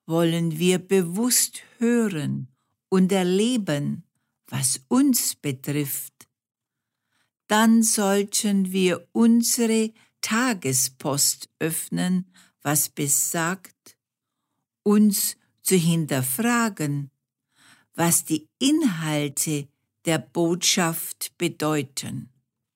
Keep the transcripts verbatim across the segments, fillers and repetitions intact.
wollen wir bewusst hören und erleben, was uns betrifft, dann sollten wir unsere Tagespost öffnen, was besagt, uns zu hinterfragen, was die Inhalte der Botschaft bedeuten.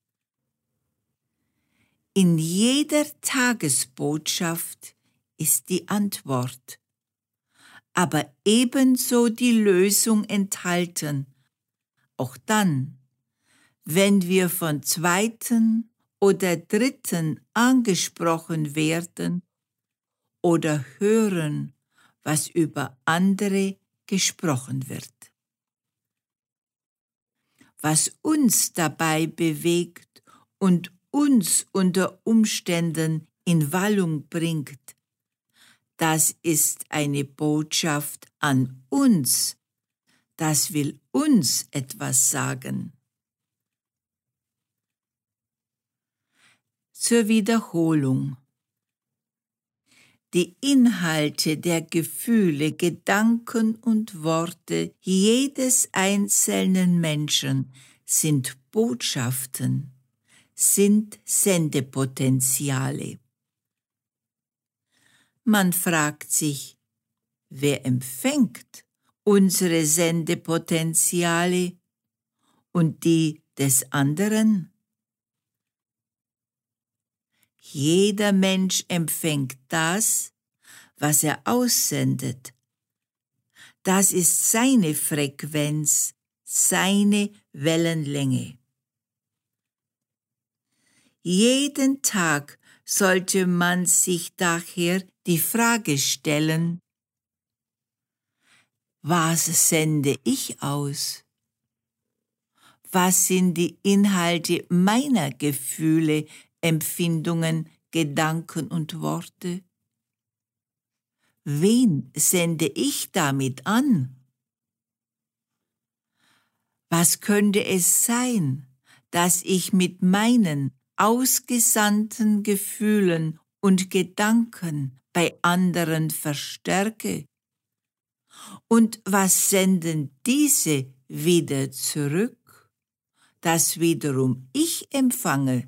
In jeder Tagesbotschaft ist die Antwort, aber ebenso die Lösung enthalten, auch dann, wenn wir von Zweiten oder Dritten angesprochen werden oder hören, was über andere gesprochen wird. Was uns dabei bewegt und uns unter Umständen in Wallung bringt, das ist eine Botschaft an uns, das will uns etwas sagen. Zur Wiederholung. Die Inhalte der Gefühle, Gedanken und Worte jedes einzelnen Menschen sind Botschaften, sind Sendepotenziale. Man fragt sich, wer empfängt unsere Sendepotenziale und die des anderen? Jeder Mensch empfängt das, was er aussendet. Das ist seine Frequenz, seine Wellenlänge. Jeden Tag sollte man sich daher die Frage stellen, was sende ich aus? Was sind die Inhalte meiner Gefühle, Empfindungen, Gedanken und Worte? Wen sende ich damit an? Was könnte es sein, dass ich mit meinen ausgesandten Gefühlen und Gedanken bei anderen verstärke? Und was senden diese wieder zurück, das wiederum ich empfange?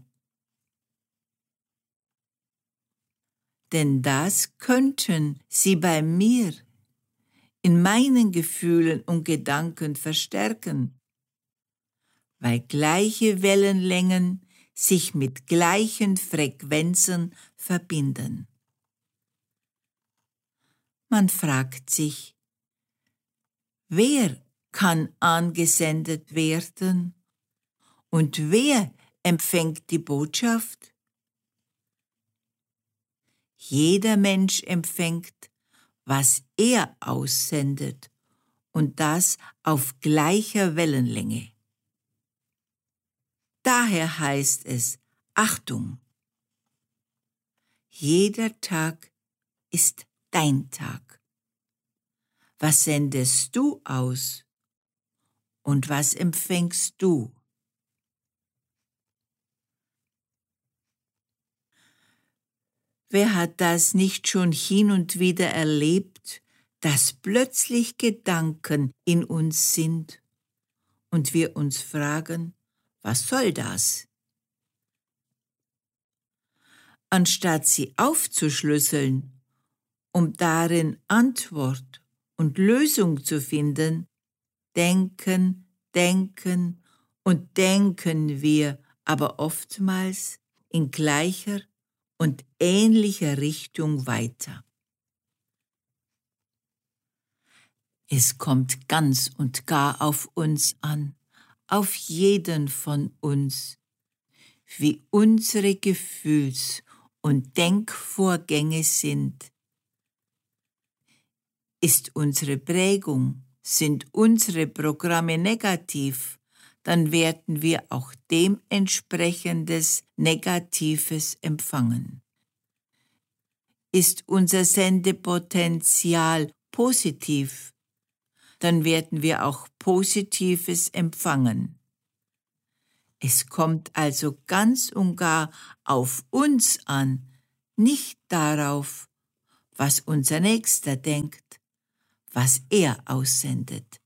Denn das könnten sie bei mir, in meinen Gefühlen und Gedanken verstärken, weil gleiche Wellenlängen sich mit gleichen Frequenzen verbinden. Man fragt sich, wer kann angesendet werden und wer empfängt die Botschaft? Jeder Mensch empfängt, was er aussendet, und das auf gleicher Wellenlänge. Daher heißt es, Achtung, jeder Tag ist dein Tag. Was sendest du aus und was empfängst du? Wer hat das nicht schon hin und wieder erlebt, dass plötzlich Gedanken in uns sind und wir uns fragen, was soll das? Anstatt sie aufzuschlüsseln, um darin Antwort und Lösung zu finden, denken, denken und denken wir aber oftmals in gleicher und ähnlicher Richtung weiter. Es kommt ganz und gar auf uns an, auf jeden von uns, wie unsere Gefühls- und Denkvorgänge sind. Ist unsere Prägung, sind unsere Programme negativ, dann werden wir auch dementsprechendes Negatives empfangen. Ist unser Sendepotenzial positiv, dann werden wir auch Positives empfangen. Es kommt also ganz und gar auf uns an, nicht darauf, was unser Nächster denkt, was er aussendet.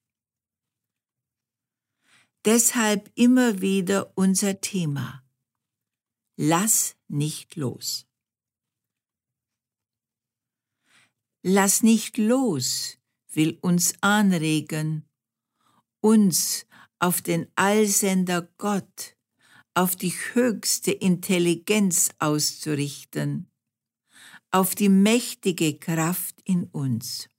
Deshalb immer wieder unser Thema: Lass nicht los. Lass nicht los will uns anregen, uns auf den Allsender Gott, auf die höchste Intelligenz auszurichten, auf die mächtige Kraft in uns.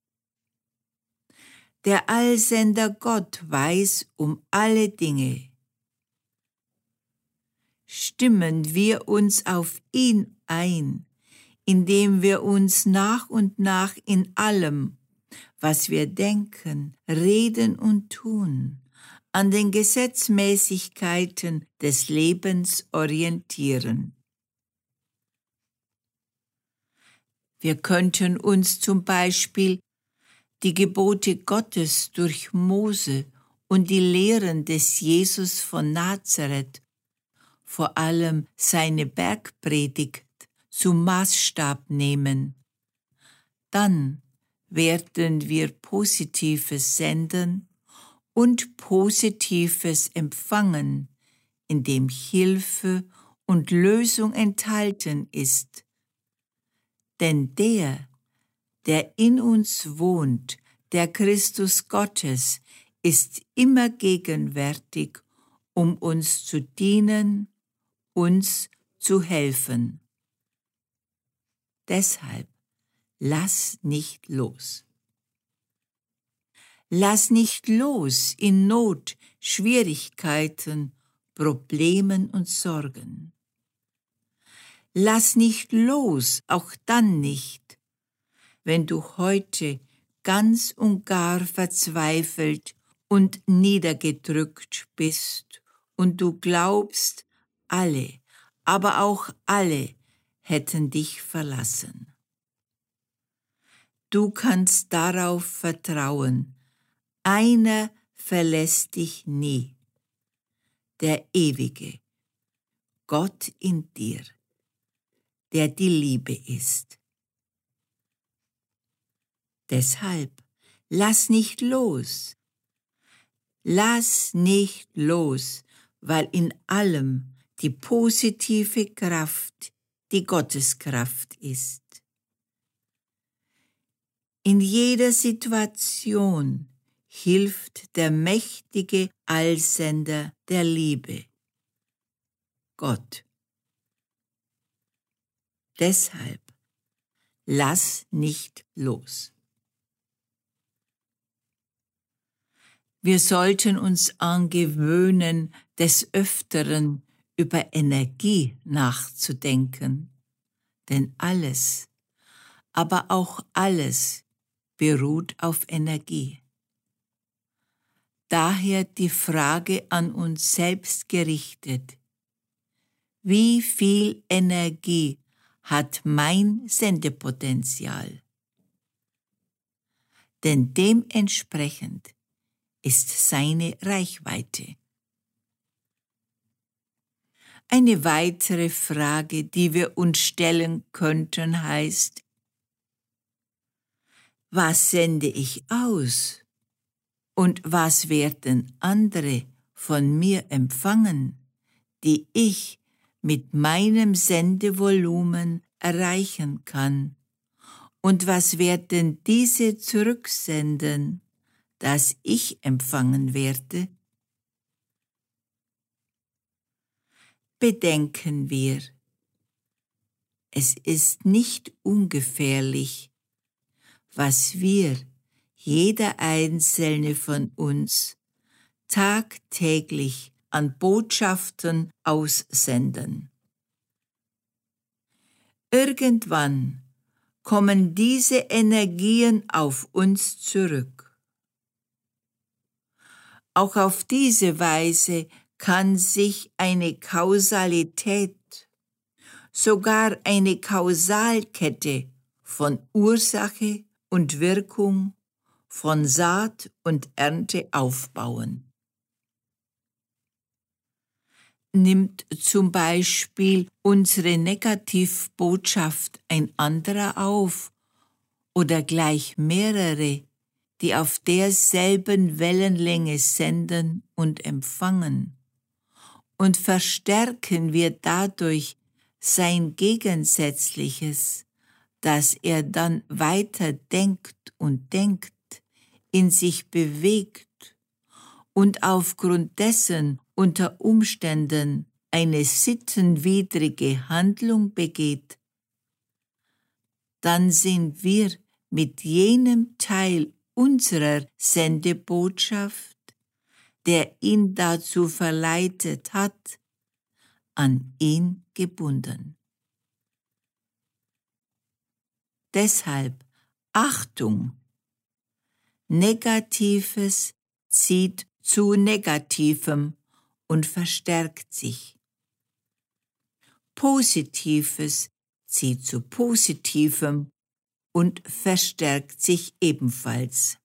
Der Allsender Gott weiß um alle Dinge. Stimmen wir uns auf ihn ein, indem wir uns nach und nach in allem, was wir denken, reden und tun, an den Gesetzmäßigkeiten des Lebens orientieren. Wir könnten uns zum Beispiel die Gebote Gottes durch Mose und die Lehren des Jesus von Nazareth, vor allem seine Bergpredigt, zum Maßstab nehmen. Dann werden wir Positives senden und Positives empfangen, in dem Hilfe und Lösung enthalten ist. Denn der, der in uns wohnt, der Christus Gottes, ist immer gegenwärtig, um uns zu dienen, uns zu helfen. Deshalb lass nicht los. Lass nicht los in Not, Schwierigkeiten, Problemen und Sorgen. Lass nicht los, auch dann nicht, wenn du heute ganz und gar verzweifelt und niedergedrückt bist und du glaubst, alle, aber auch alle hätten dich verlassen. Du kannst darauf vertrauen, einer verlässt dich nie, der Ewige, Gott in dir, der die Liebe ist. Deshalb lass nicht los, lass nicht los, weil in allem die positive Kraft die Gotteskraft ist. In jeder Situation hilft der mächtige Allsender der Liebe, Gott. Deshalb lass nicht los. Wir sollten uns angewöhnen, des Öfteren über Energie nachzudenken, denn alles, aber auch alles beruht auf Energie. Daher die Frage an uns selbst gerichtet: Wie viel Energie hat mein Sendepotenzial? Denn dementsprechend ist seine Reichweite. Eine weitere Frage, die wir uns stellen könnten, heißt: Was sende ich aus? Und was werden andere von mir empfangen, die ich mit meinem Sendevolumen erreichen kann? Und was werden diese zurücksenden, das ich empfangen werde? Bedenken wir, es ist nicht ungefährlich, was wir, jeder einzelne von uns, tagtäglich an Botschaften aussenden. Irgendwann kommen diese Energien auf uns zurück. Auch auf diese Weise kann sich eine Kausalität, sogar eine Kausalkette von Ursache und Wirkung, von Saat und Ernte aufbauen. Nimmt zum Beispiel unsere Negativbotschaft ein anderer auf oder gleich mehrere, die auf derselben Wellenlänge senden und empfangen, und verstärken wir dadurch sein Gegensätzliches, dass er dann weiter denkt und denkt, in sich bewegt und aufgrund dessen unter Umständen eine sittenwidrige Handlung begeht, dann sind wir mit jenem Teil unserer Sendebotschaft, der ihn dazu verleitet hat, an ihn gebunden. Deshalb Achtung! Negatives zieht zu Negativem und verstärkt sich. Positives zieht zu Positivem und verstärkt sich ebenfalls.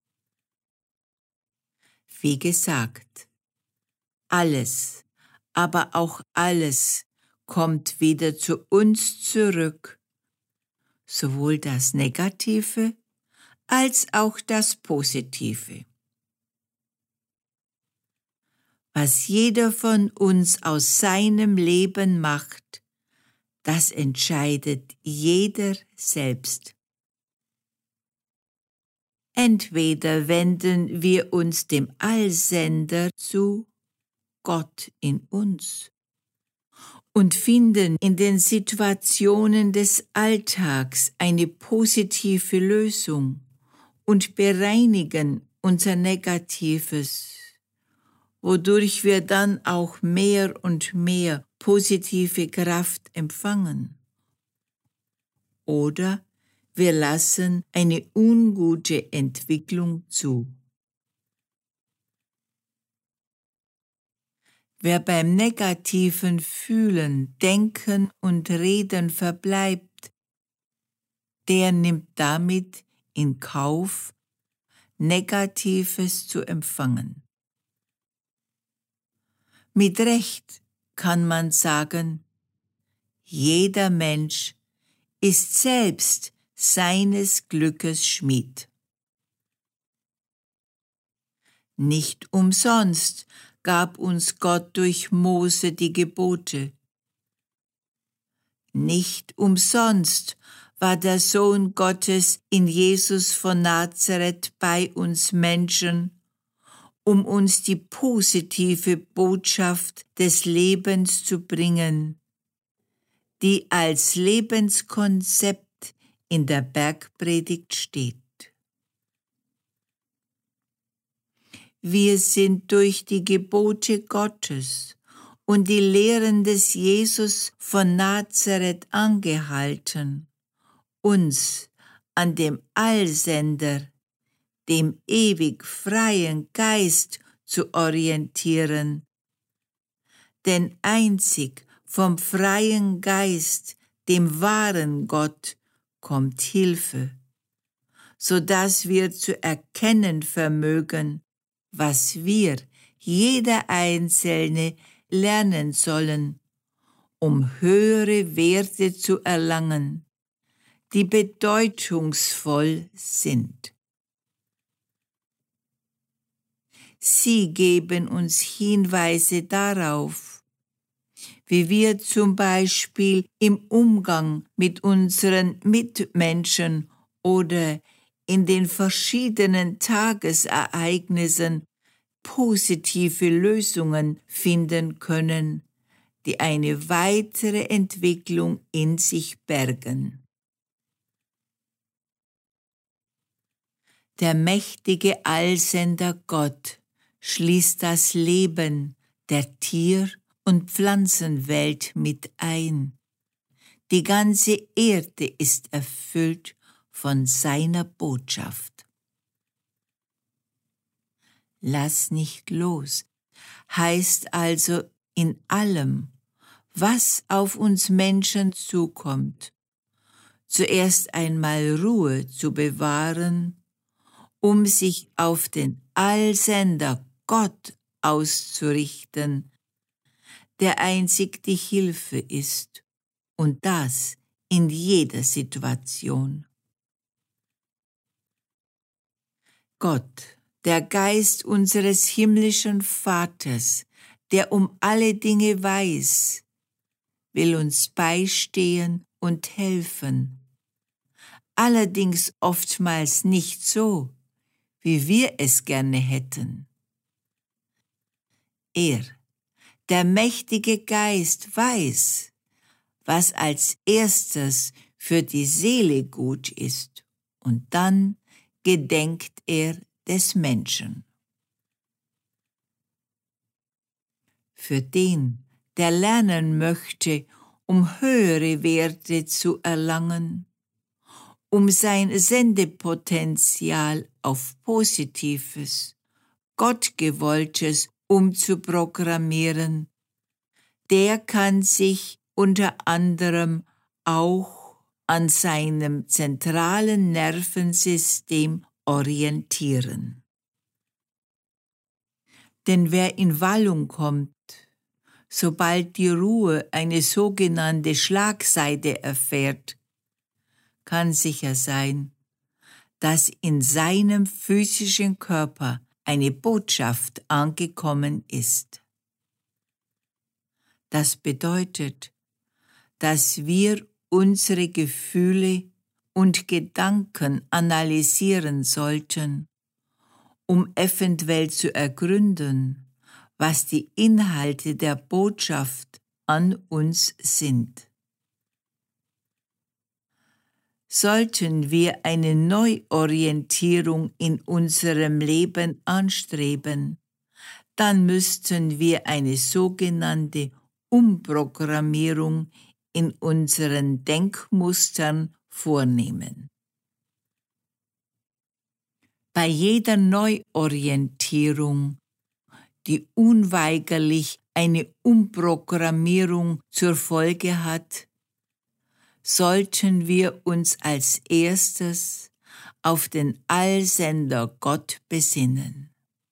Wie gesagt, alles, aber auch alles kommt wieder zu uns zurück, sowohl das Negative als auch das Positive. Was jeder von uns aus seinem Leben macht, das entscheidet jeder selbst. Entweder wenden wir uns dem Allsender zu, Gott in uns, und finden in den Situationen des Alltags eine positive Lösung und bereinigen unser Negatives, wodurch wir dann auch mehr und mehr positive Kraft empfangen. Oder wir lassen eine ungute Entwicklung zu. Wer beim negativen Fühlen, Denken und Reden verbleibt, der nimmt damit in Kauf, Negatives zu empfangen. Mit Recht kann man sagen, jeder Mensch ist selbst seines Glückes Schmied. Nicht umsonst gab uns Gott durch Mose die Gebote. Nicht umsonst war der Sohn Gottes in Jesus von Nazareth bei uns Menschen, um uns die positive Botschaft des Lebens zu bringen, die als Lebenskonzept in der Bergpredigt steht. Wir sind durch die Gebote Gottes und die Lehren des Jesus von Nazareth angehalten, uns an dem Allsender, dem ewig freien Geist zu orientieren. Denn einzig vom freien Geist, dem wahren Gott, kommt Hilfe, so dass wir zu erkennen vermögen, was wir, jeder Einzelne, lernen sollen, um höhere Werte zu erlangen, die bedeutungsvoll sind. Sie geben uns Hinweise darauf, wie wir zum Beispiel im Umgang mit unseren Mitmenschen oder in den verschiedenen Tagesereignissen positive Lösungen finden können, die eine weitere Entwicklung in sich bergen. Der mächtige Allsender Gott schließt das Leben der Tier- und Pflanzenwelt mit ein. Die ganze Erde ist erfüllt von seiner Botschaft. Lass nicht los, heißt also in allem, was auf uns Menschen zukommt, zuerst einmal Ruhe zu bewahren, um sich auf den Allsender Gott auszurichten, der einzig die Hilfe ist, und das in jeder Situation. Gott, der Geist unseres himmlischen Vaters, der um alle Dinge weiß, will uns beistehen und helfen. Allerdings oftmals nicht so, wie wir es gerne hätten. Er, der mächtige Geist, weiß, was als erstes für die Seele gut ist, und dann gedenkt er des Menschen. Für den, der lernen möchte, um höhere Werte zu erlangen, um sein Sendepotenzial auf Positives, Gottgewolltes umzuprogrammieren, der kann sich unter anderem auch an seinem zentralen Nervensystem orientieren. Denn wer in Wallung kommt, sobald die Ruhe eine sogenannte Schlagseite erfährt, kann sicher sein, dass in seinem physischen Körper eine Botschaft angekommen ist. Das bedeutet, dass wir unsere Gefühle und Gedanken analysieren sollten, um eventuell zu ergründen, was die Inhalte der Botschaft an uns sind. Sollten wir eine Neuorientierung in unserem Leben anstreben, dann müssten wir eine sogenannte Umprogrammierung in unseren Denkmustern vornehmen. Bei jeder Neuorientierung, die unweigerlich eine Umprogrammierung zur Folge hat, sollten wir uns als erstes auf den Allsender Gott besinnen.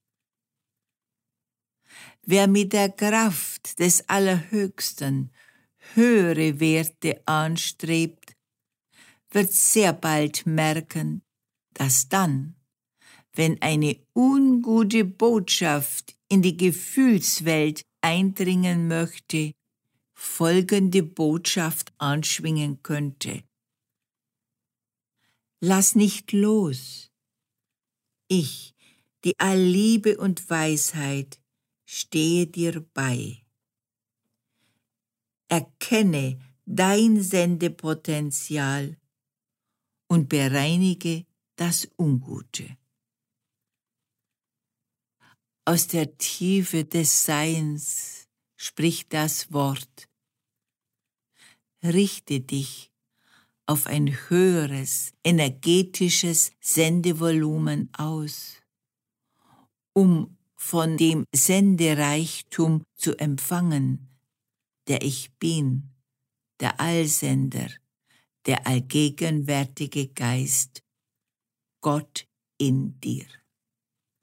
Wer mit der Kraft des Allerhöchsten höhere Werte anstrebt, wird sehr bald merken, dass dann, wenn eine ungute Botschaft in die Gefühlswelt eindringen möchte, folgende Botschaft anschwingen könnte: Lass nicht los. Ich, die Allliebe und Weisheit, stehe dir bei. Erkenne dein Sendepotenzial und bereinige das Ungute. Aus der Tiefe des Seins spricht das Wort: Richte dich auf ein höheres, energetisches Sendevolumen aus, um von dem Sendereichtum zu empfangen, der ich bin, der Allsender, der allgegenwärtige Geist, Gott in dir.